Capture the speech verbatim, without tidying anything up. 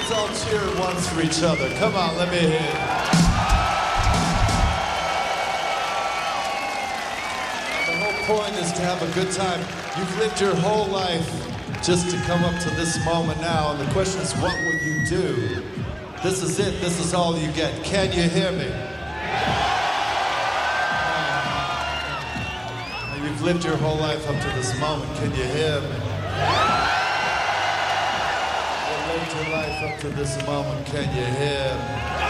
Let's all cheer once for each other. Come on, let me hear it. The whole point is to have a good time. You've lived your whole life just to come up to this moment now, and the question is, what will you do? This is it. This is all you get. Can you hear me? You've lived your whole life up to this moment. Can you hear me? You've lived your life up to this moment. Can you hear me?